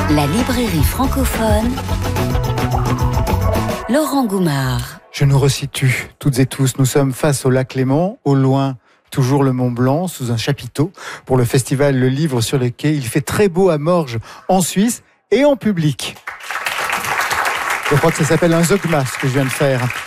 La librairie francophone, Laurent Goumard. Je nous resitue toutes et tous. Nous sommes face au lac Léman, au loin, toujours le Mont Blanc, sous un chapiteau, pour le festival Le Livre sur le Quai. Il fait très beau à Morges, en Suisse et en public. Je crois que ça s'appelle un zogma, ce que je viens de faire.